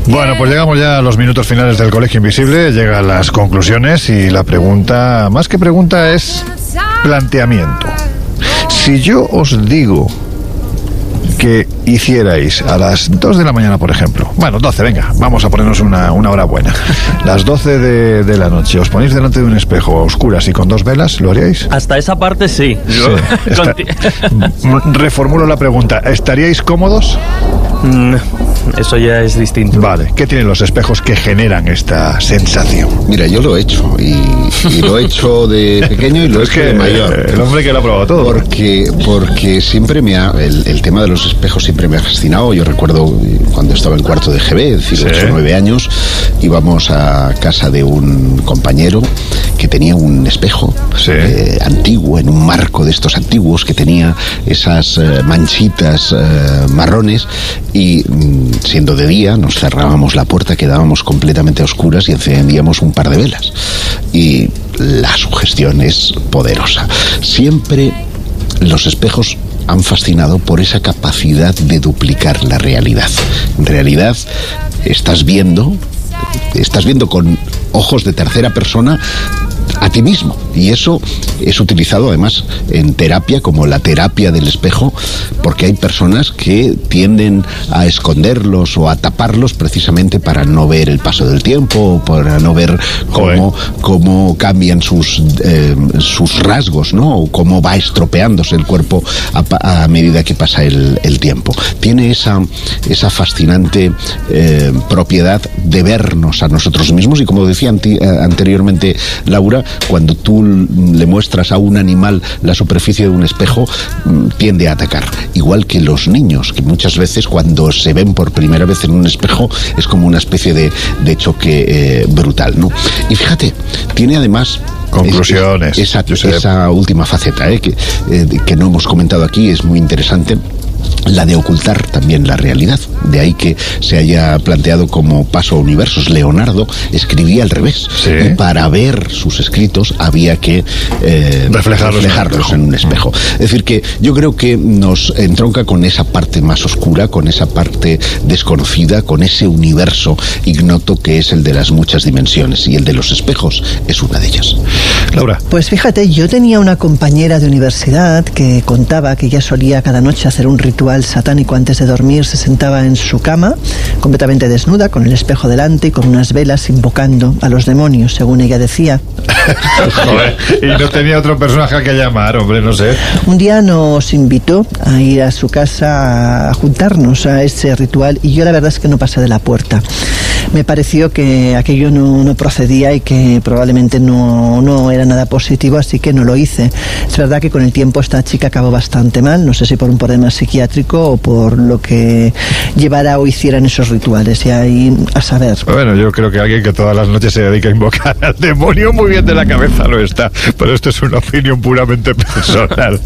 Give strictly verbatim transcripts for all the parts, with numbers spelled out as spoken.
Bueno, pues llegamos ya a los minutos finales del Colegio Invisible, llegan las conclusiones y la pregunta, más que pregunta, es planteamiento. Si yo os digo que hicierais a las dos de la mañana, por ejemplo, bueno, doce, venga, vamos a ponernos una, una hora buena, las doce de, de la noche, os ponéis delante de un espejo a oscuras y con dos velas, ¿lo haríais? Hasta esa parte sí. Sí, está, reformulo la pregunta, ¿estaríais cómodos? Mm, eso ya es distinto. Vale, ¿qué tienen los espejos que generan esta sensación? Mira, yo lo he hecho y, y lo he hecho de pequeño y lo he hecho de mayor. El hombre que lo ha probado todo. Porque, porque siempre me ha, el, el tema de los espejos siempre me ha fascinado. Yo recuerdo cuando estaba en cuarto de G B, es decir, ocho o nueve años, íbamos a casa de un compañero que tenía un espejo sí. eh, antiguo, en un marco de estos antiguos que tenía esas eh, manchitas eh, marrones y mm, siendo de día nos cerrábamos la puerta, quedábamos completamente a oscuras y encendíamos un par de velas y la sugestión es poderosa. Siempre los espejos han fascinado por esa capacidad de duplicar la realidad. En realidad estás viendo, estás viendo con ojos de tercera persona a ti mismo, y eso es utilizado además en terapia como la terapia del espejo, porque hay personas que tienden a esconderlos o a taparlos precisamente para no ver el paso del tiempo o para no ver cómo, cómo cambian sus eh, sus rasgos, ¿no? O cómo va estropeándose el cuerpo a, a medida que pasa el, el tiempo. Tiene esa, esa fascinante eh, propiedad de vernos a nosotros mismos, y como decía anti, anteriormente Laura, cuando tú le muestras a un animal la superficie de un espejo, tiende a atacar. Igual que los niños, que muchas veces cuando se ven por primera vez en un espejo es como una especie de, de choque eh, brutal, ¿no? Y fíjate, tiene además... Conclusiones. Esa, esa última faceta eh, que, eh, que no hemos comentado aquí, es muy interesante, la de ocultar también la realidad. De ahí que se haya planteado como paso a universos. Leonardo escribía al revés. ¿Sí? Y para ver sus escritos había que eh, reflejarlos, reflejarlos en un espejo. Es decir, que yo creo que nos entronca con esa parte más oscura, con esa parte desconocida, con ese universo ignoto que es el de las muchas dimensiones, y el de los espejos es una de ellas. Laura. Pues fíjate, yo tenía una compañera de universidad que contaba que ella solía cada noche hacer un ritual satánico antes de dormir. Se sentaba en su cama, completamente desnuda, con el espejo delante y con unas velas, invocando a los demonios, según ella decía. Joder, y no tenía otro personaje al que llamar, hombre, no sé. Un día nos invitó a ir a su casa a juntarnos a ese ritual, y yo la verdad es que no pasé de la puerta. Me pareció que aquello no, no procedía y que probablemente no, no era nada positivo, así que no lo hice. Es verdad que con el tiempo esta chica acabó bastante mal, no sé si por un problema psiquiátrico o por lo que llevara o hicieran esos rituales, y ahí a saber. Bueno, yo creo que alguien que todas las noches se dedica a invocar al demonio muy bien de la cabeza lo está, pero esto es una opinión puramente personal.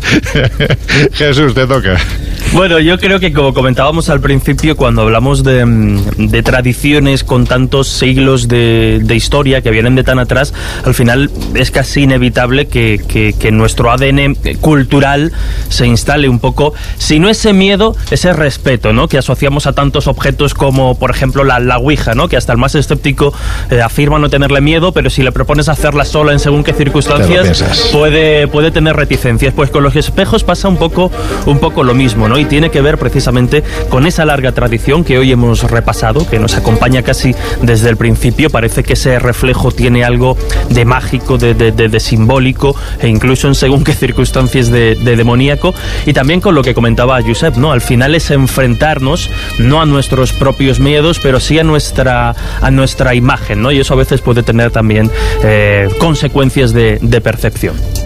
Jesús, te toca. Bueno, yo creo que, como comentábamos al principio, cuando hablamos de, de tradiciones con tantos siglos de, de historia que vienen de tan atrás, al final es casi inevitable que, que, que nuestro A D N cultural se instale un poco, si no ese miedo, ese respeto, ¿no?, que asociamos a tantos objetos como, por ejemplo, la, la Ouija, ¿no?, que hasta el más escéptico eh, afirma no tenerle miedo, pero si le propones hacerla sola en según qué circunstancias, puede, puede tener reticencias. Pues con los espejos pasa un poco, un poco lo mismo, ¿no? Y tiene que ver precisamente con esa larga tradición que hoy hemos repasado, que nos acompaña casi desde el principio. Parece que ese reflejo tiene algo de mágico, de, de, de, de simbólico, e incluso en según qué circunstancias de, de demoníaco. Y también con lo que comentaba Josep, ¿no? Al final es enfrentarnos no a nuestros propios miedos, pero sí a nuestra, a nuestra imagen, ¿no? Y eso a veces puede tener también eh, consecuencias de, de percepción.